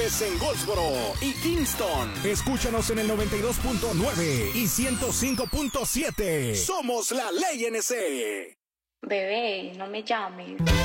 Vives en Goldsboro y Kingston. Escúchanos en el 92.9 y 105.7. Somos la Ley NC. Bebé, no me llames.